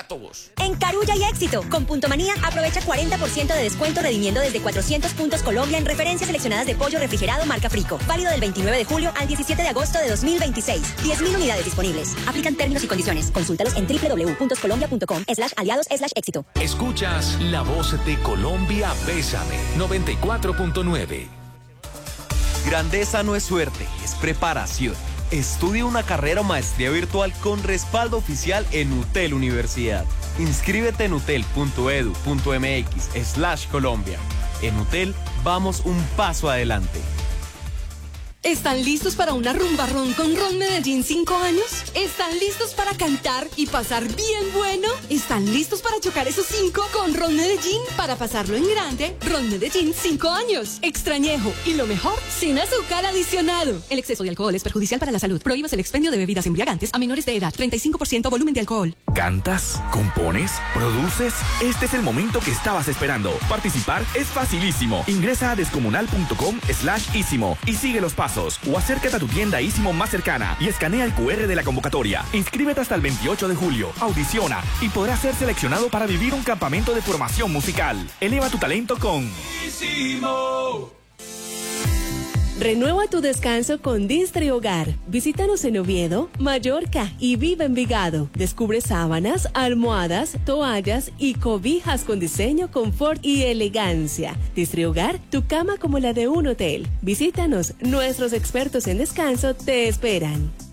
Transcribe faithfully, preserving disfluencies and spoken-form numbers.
baratos. En Carulla y Éxito, con Punto Manía, aprovecha cuarenta por ciento de descuento redimiendo desde cuatrocientos puntos Colombia en referencias seleccionadas de pollo refrigerado marca Frico. Válido del veintinueve de julio al diecisiete de agosto de dos mil veintiséis. diez mil unidades disponibles. Aplican términos y condiciones. Consúltalos en doble u doble u doble u punto colombia punto com slash aliados slash éxito. Escuchas La Voz de Colombia, Bésame, noventa y cuatro punto nueve. Grandeza no es suerte, es preparación. Estudia una carrera o maestría virtual con respaldo oficial en UTEL Universidad. Inscríbete en utel punto edu punto mx slash Colombia. En UTEL vamos un paso adelante. ¿Están listos para una rumba ron con Ron Medellín cinco años? ¿Están listos para cantar y pasar bien bueno? ¿Están listos para chocar esos cinco con Ron Medellín? Para pasarlo en grande, Ron Medellín cinco años. Extrañejo y lo mejor, sin azúcar adicionado. El exceso de alcohol es perjudicial para la salud. Prohíbas el expendio de bebidas embriagantes a menores de edad. treinta y cinco por ciento volumen de alcohol. ¿Cantas? ¿Compones? ¿Produces? Este es el momento que estabas esperando. Participar es facilísimo. Ingresa a descomunal.com slash ísimo y sigue los pasos. O acércate a tu tienda Ísimo más cercana y escanea el cu erre de la convocatoria. Inscríbete hasta el veintiocho de julio, audiciona y podrás ser seleccionado para vivir un campamento de formación musical. Eleva tu talento con Ísimo. Renueva tu descanso con Distri Hogar. Visítanos en Oviedo, Mallorca y Viva Envigado. Descubre sábanas, almohadas, toallas y cobijas con diseño, confort y elegancia. Distri Hogar, tu cama como la de un hotel. Visítanos, nuestros expertos en descanso te esperan.